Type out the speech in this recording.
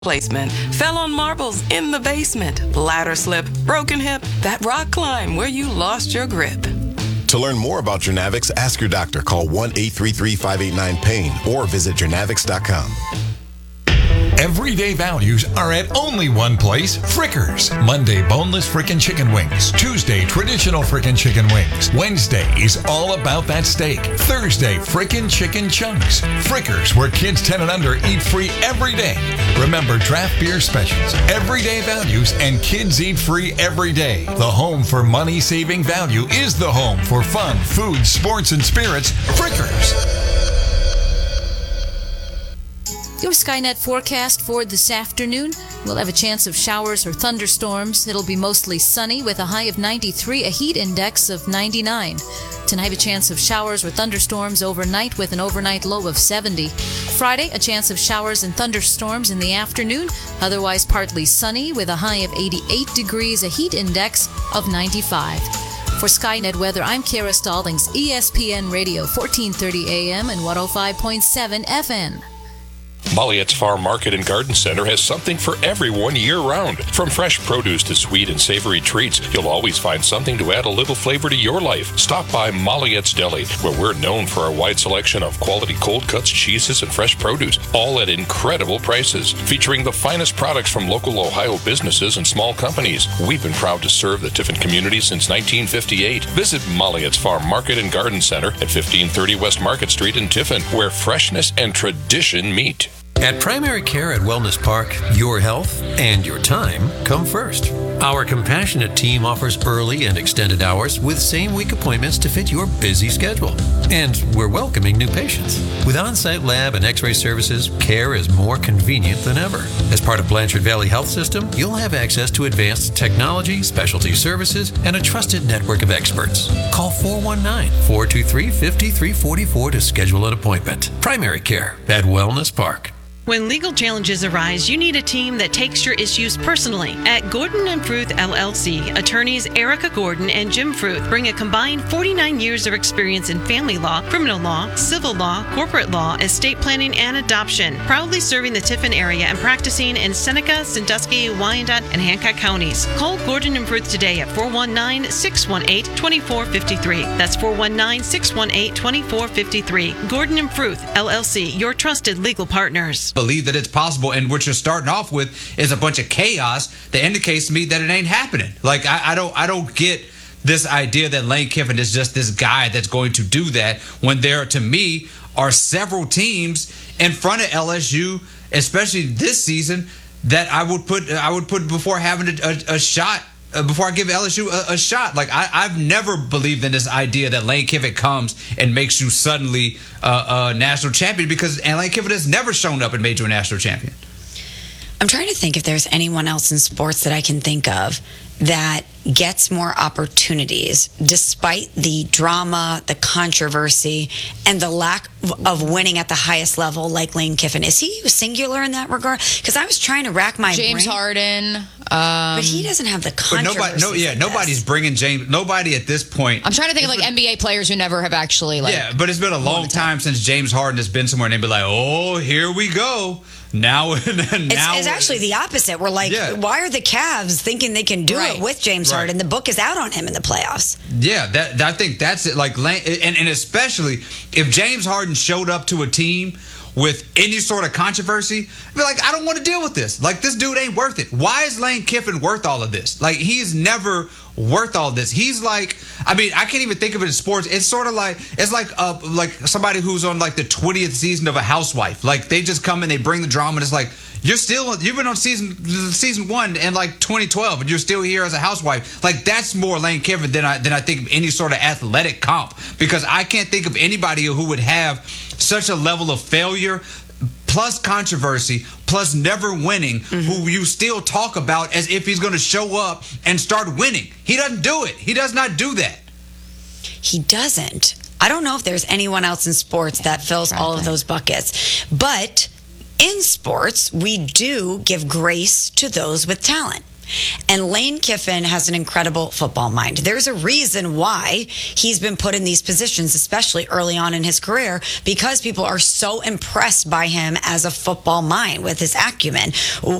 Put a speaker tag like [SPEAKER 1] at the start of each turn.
[SPEAKER 1] placement, fell on marbles in the basement, ladder slip, broken hip, that rock climb where you lost your grip.
[SPEAKER 2] To learn more about Jernavix, ask your doctor. Call 1-833-589-PAIN or visit jernavix.com.
[SPEAKER 3] Everyday values are at only one place, Frickers. Monday, boneless frickin' chicken wings. Tuesday, traditional frickin' chicken wings. Wednesday is all about that steak. Thursday, frickin' chicken chunks. Frickers, where kids 10 and under eat free every day. Remember, draft beer specials, everyday values, and kids eat free every day. The home for money-saving value is the home for fun, food, sports, and spirits, Frickers.
[SPEAKER 4] Your Skynet forecast for this afternoon. We'll have a chance of showers or thunderstorms. It'll be mostly sunny with a high of 93, a heat index of 99. Tonight, a chance of showers or thunderstorms overnight with an overnight low of 70. Friday, a chance of showers and thunderstorms in the afternoon. Otherwise, partly sunny with a high of 88 degrees, a heat index of 95. For Skynet Weather, I'm Kara Stallings, ESPN Radio, 1430 AM and 105.7 FM.
[SPEAKER 5] Molliette's Farm Market and Garden Center has something for everyone year-round. From fresh produce to sweet and savory treats, you'll always find something to add a little flavor to your life. Stop by Molliette's Deli, where we're known for our wide selection of quality cold cuts, cheeses, and fresh produce, all at incredible prices. Featuring the finest products from local Ohio businesses and small companies. We've been proud to serve the Tiffin community since 1958. Visit Molliette's Farm Market and Garden Center at 1530 West Market Street in Tiffin, where freshness and tradition meet.
[SPEAKER 6] At Primary Care at Wellness Park, your health and your time come first. Our compassionate team offers early and extended hours with same-week appointments to fit your busy schedule. And we're welcoming new patients. With on-site lab and x-ray services, care is more convenient than ever. As part of Blanchard Valley Health System, you'll have access to advanced technology, specialty services, and a trusted network of experts. Call 419-423-5344 to schedule an appointment. Primary Care at Wellness Park.
[SPEAKER 7] When legal challenges arise, you need a team that takes your issues personally. At Gordon & Fruth LLC, attorneys Erica Gordon and Jim Fruth bring a combined 49 years of experience in family law, criminal law, civil law, corporate law, estate planning, and adoption. Proudly serving the Tiffin area and practicing in Seneca, Sandusky, Wyandotte, and Hancock counties. Call Gordon & Fruth today at 419-618-2453. That's 419-618-2453. Gordon & Fruth LLC, your trusted legal partners.
[SPEAKER 8] Believe that it's possible, and what you're starting off with is a bunch of chaos that indicates to me that it ain't happening. Like I don't get this idea that Lane Kiffin is just this guy that's going to do that when there, to me, are several teams in front of LSU, especially this season, that I would put before having a shot. Before I give LSU a shot. Like, I've never believed in this idea that Lane Kiffin comes and makes you suddenly a national champion, because Lane Kiffin has never shown up and made you a national champion.
[SPEAKER 9] I'm trying to think if there's anyone else in sports that I can think of that gets more opportunities despite the drama, the controversy, and the lack of winning at the highest level like Lane Kiffin. Is he singular in that regard? Because I was trying to rack my
[SPEAKER 10] James
[SPEAKER 9] brain.
[SPEAKER 10] Harden.
[SPEAKER 9] But he doesn't have the controversy.
[SPEAKER 8] Nobody's bringing James. Nobody at this point.
[SPEAKER 10] I'm trying to think of like NBA players who never have actually
[SPEAKER 8] Yeah, but it's been a long time since James Harden has been somewhere and they'd be like, oh, here we go. Now
[SPEAKER 9] it's actually the opposite. We're like, why are the Cavs thinking they can do it with James Harden? The book is out on him in the playoffs.
[SPEAKER 8] Yeah, I think that's it. Like, and especially if James Harden showed up to a team with any sort of controversy, I'd be like, I don't want to deal with this. Like, this dude ain't worth it. Why is Lane Kiffin worth all of this? Like, he's never worth all this. He's like, I mean, I can't even think of it in sports. It's sort of like, it's like somebody who's on like the 20th season of a housewife. Like, they just come and they bring the drama, and it's like, you've been on season 1 in like 2012 and you're still here as a housewife. Like, that's more Lane Kiffin than I think of any sort of athletic comp, because I can't think of anybody who would have such a level of failure plus controversy plus never winning who you still talk about as if he's going to show up and start winning. He doesn't do it. He does not do that.
[SPEAKER 9] He doesn't. I don't know if there's anyone else in sports that fills all of those buckets, but in sports, we do give grace to those with talent. And Lane Kiffin has an incredible football mind. There's a reason why he's been put in these positions, especially early on in his career, because people are so impressed by him as a football mind with his acumen.